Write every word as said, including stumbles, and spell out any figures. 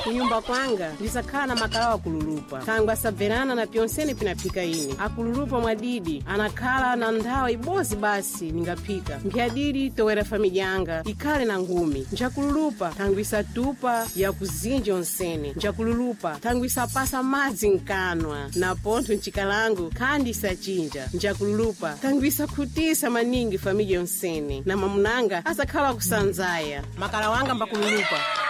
Kunyumba kwanga ndisakhala na makala wa kululupa. Tangu asabverana na pyonsene pinapika ini. Akululupa mwadidi anakhala na nthawa ibozi basi ningapika. Mphiyadidi towera familya yanga ikhale na ngumi. Nchakululupa tangu isatupa ya kuzinja onsene. Nchakululupa tangu isapasa madzi nkanwa na ponto nchikalangu kandi isachinja. Nchakululupa tangu isakhutisa maningi familya onsene na mamunanga asakhala kusanzaya. Makala wanga mbakululupa